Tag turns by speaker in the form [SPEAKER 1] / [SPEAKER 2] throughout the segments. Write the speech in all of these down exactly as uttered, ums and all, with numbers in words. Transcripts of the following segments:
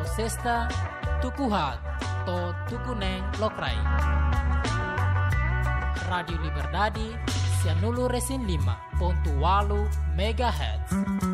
[SPEAKER 1] Você está tukuhat to tukuneng lokrai. Radio Liberdade cianulu resin lima ponto walu megahertz.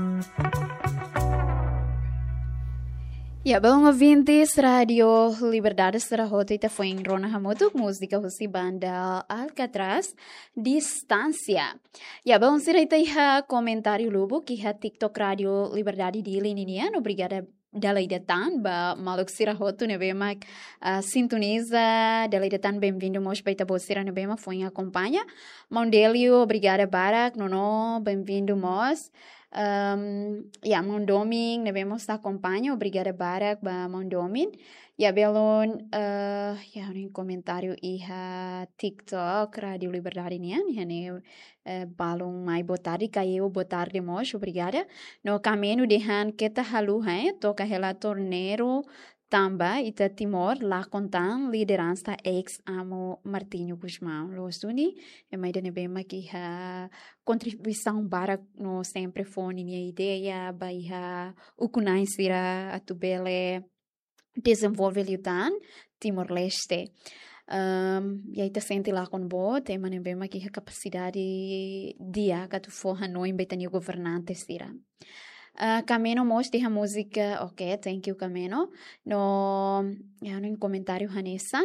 [SPEAKER 2] Ya, bom ouvintes, Radio Liberdade será rota e foi em Rona Hamutuk, música Husi Banda Alcatraz, Distância. Ya, bom, será iha comentário lubo que ha TikTok Radio Liberdade de Linian, obrigada dalai datan ba maluk sira hotu nebema uh, sintoniza dalai datan bem-vindo mos baita bosira nebema foi acompanha Mondelio obrigada Barak nono bem-vindo mos um, ya Mondomin nebemos ta acompanha obrigada Barak ba Mondomin ya belon uh, ya um comentário iha TikTok Radio Liberdade nian yani uh, balong mai botarde caiu botarde mos obrigada no caminho dehan kita halu hai toca hela torneiro tamba ita Timor lá contan liderança ex amo Martinho Guzmão losuni e mai dene bema que a contribuição para no sempre fone minha ideia baiha o kunai sira atubele desenvolve liutan Timor Leste. Um, e aí tá sente lá com bo tem mané bem aqui a capacidade dia que tu for Hanoi betani governante sira uh, Camino most de a música ok thank you Camino no é um comentário Hanessan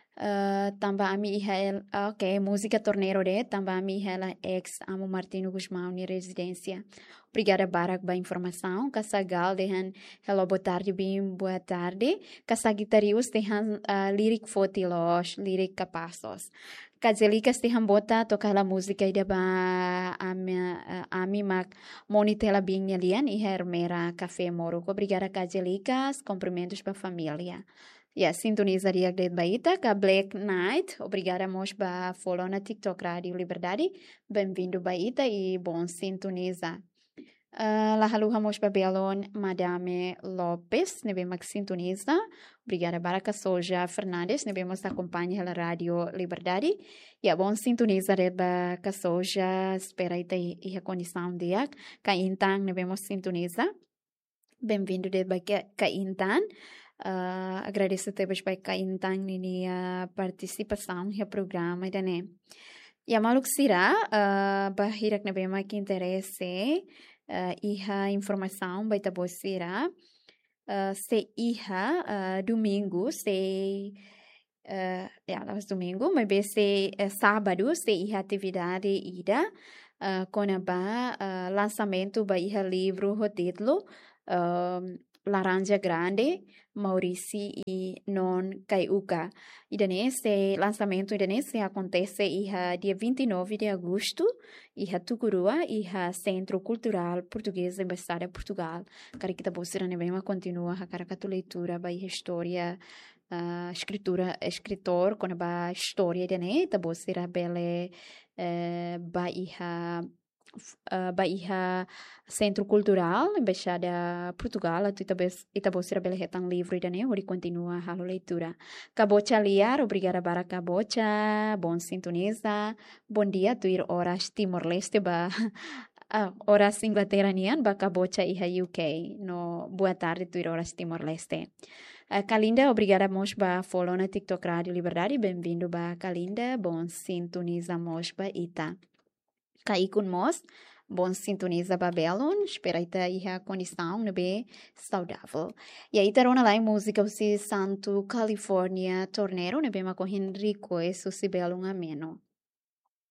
[SPEAKER 2] uh, também a mi iha ok música torneiro de também a mi ela ex amo Martino Guzmão ni residência obrigada Barak ba informação Casagal dehan hello boa tarde bem boa tarde Casagitarius dehan uh, lyric fotilos lyric capazos Kazelikas dehan bota tocar a música ida ba ami uh, ami mak monitela bem alian e hermera café moro obrigada Kazelikas cumprimentos para família. Ya, sintoniza dia de baita, ka Black Night. Obrigada mos ba follow na TikTok Radio Liberdade. Bem-vindo baita e bom sintoniza. Uh, Lahaluha mos ba belon Madame Lopes, nebe mak sintoniza. Obrigada Baraka Soja Fernandes, nebe mos acompanha la Radio Liberdade. Ya, bom sintoniza de ba ka Soja, espera ita e a condição dia. Ka Intang nebe mos sintoniza. Bem-vindo de ba ka Intang. Uh, agradeço a todos para Intan nini a participação no programa e dane. E a maluk sira uh, bahirak na bema que interesse uh, iha informação baita bosira uh, se iha uh, domingo se uh, ya las domingo mas be se uh, sábado se iha atividade ida uh, com a ba uh, lançamento ba iha livro o título uh, Laranja Grande, Maurici e Non Caiuca. Esse lançamento se acontece dia vinte e nove de agosto em Tucurua, e Centro Cultural Português Embaixada Portugal. Cara que tá postando bem, mas continua a cara que leitura, vai história, uh, escritura, escritor com a história de né, tá postando bele, vai Uh, Bahia Centro Cultural, Embaixada Portugal, Itabocira Belehetan livro e onde continua a leitura. Cabocha liar, obrigada para Cabocha, bom sintoniza, bom dia, tu ir horas Timor-Leste, ba uh, horas Inglaterra nian, ba Cabocha e a U K, no boa tarde, tu ir horas Timor-Leste. Uh, Kalinda, obrigada mos ba follow na TikTok Radio Liberdade, bem-vindo ba Kalinda, bom sintoniza mos ba Ita. Kaikun mos, bom sintoniza babelon, espera ita iha condição nebe saudável. E aí tarona lá em música o si Santo California Torneiro nebe ma com Henrico e su si belon ameno.